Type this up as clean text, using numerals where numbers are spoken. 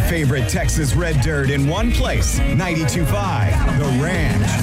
favorite Texas red dirt in one place. 92.5 The Ranch.